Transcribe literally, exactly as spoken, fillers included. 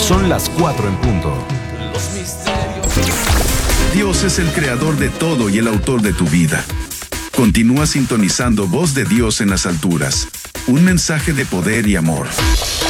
Son las cuatro en punto. Dios es el creador de todo y el autor de tu vida. Continúa sintonizando Voz de Dios en las alturas. Un mensaje de poder y amor.